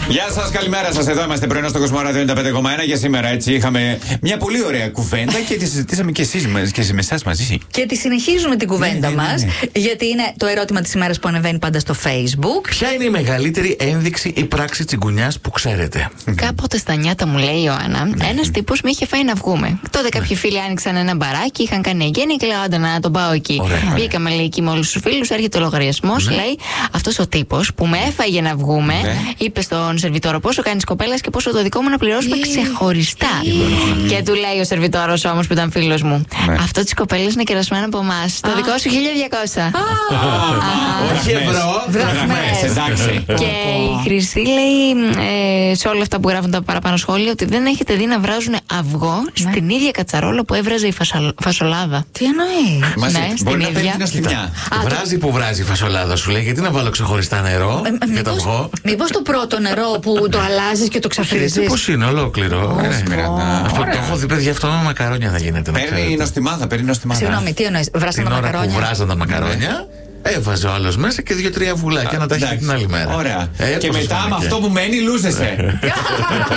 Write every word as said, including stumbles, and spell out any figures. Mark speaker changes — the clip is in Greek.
Speaker 1: Γεια σας, καλημέρα σας. Εδώ είμαστε πρωινό στο Κοσμοράδιο ενενήντα πέντε κόμμα ένα για σήμερα. Έτσι είχαμε μια πολύ ωραία κουβέντα και τη συζητήσαμε και εσείς και με εσάς μαζί.
Speaker 2: Και τη συνεχίζουμε την κουβέντα
Speaker 1: ναι, ναι, ναι,
Speaker 2: μας,
Speaker 1: ναι.
Speaker 2: γιατί είναι το ερώτημα της ημέρας που ανεβαίνει πάντα στο Facebook.
Speaker 3: Ποια είναι η μεγαλύτερη ένδειξη ή πράξη τσιγκουνιάς που ξέρετε?
Speaker 4: Κάποτε στα νιάτα, μου λέει η Ιωάννα, ένας τύπος με είχε φάει να βγούμε. Τότε κάποιοι φίλοι άνοιξαν ένα μπαράκι, είχαν κάνει εγγένεια και λέω: άντε να τον πάω εκεί. Μπήκαμε, λέει, εκεί με όλους τους φίλους, έρχεται ο λογαριασμός. Λέει: αυτός ο τύπος που με έφαγε να βγούμε, είπε στον σερβιτόρο πόσο κάνεις κοπέλας και πόσο το δικό μου να πληρώσουμε ξεχωριστά. Και του λέει ο σερβιτόρος όμως που ήταν φίλος μου: αυτό της κοπέλας είναι κερασμένο από εμάς. Το δικό σου χίλια διακόσια.
Speaker 3: Όχι ευρώ.
Speaker 1: Εντάξει.
Speaker 4: Και η Χρυσή λέει ε, σε όλα αυτά που γράφουν τα παραπάνω σχόλια ότι δεν έχετε δει να βράζουν αυγό στην ίδια κατσαρόλα που έβραζε η φασολ, φασολάδα.
Speaker 2: Τι εννοείς?
Speaker 1: Μας
Speaker 4: Ναι, στην
Speaker 1: μπορεί να
Speaker 4: ίδια.
Speaker 1: παίρνει την αστυνιά.
Speaker 3: Βράζει που βράζει η φασολάδα σου, λέει, γιατί να βάλω ξεχωριστά νερό
Speaker 2: Ε,
Speaker 3: για το
Speaker 2: μήπως-
Speaker 3: αυγό.
Speaker 2: Μήπως το πρώτο νερό που το αλλάζεις και το ξαφρίζεις?
Speaker 3: Πώς είναι, ολόκληρο. Ε, Αυτό το έχω δει, παιδιά, αυτό με μακαρόνια θα γίνεται. να
Speaker 1: Παίρνει
Speaker 3: ξέρετε.
Speaker 1: νοστιμάδα, παίρνει νοστιμάδα.
Speaker 2: Συγγνώμη, τι εννοείς? Βράσαν
Speaker 3: Την
Speaker 2: τα
Speaker 3: ώρα που
Speaker 2: μακαρόνια.
Speaker 3: βράζαν τα μακαρόνια, έβαζε ο άλλος μέσα και δύο-τρία βουλάκια να τα έχει
Speaker 1: Εντάξει.
Speaker 3: την άλλη μέρα.
Speaker 1: Ωραία.
Speaker 3: Ε,
Speaker 1: Και
Speaker 3: πόσες
Speaker 1: μετά με
Speaker 3: φάνηκε.
Speaker 1: αυτό που μένει, λούζεσαι.